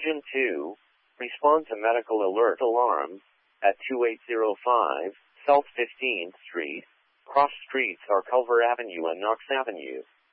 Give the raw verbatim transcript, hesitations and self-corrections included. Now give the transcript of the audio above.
Engine two, respond to medical alert alarm at two eight zero five South fifteenth Street. Cross streets are Culver Avenue and Knox Avenue.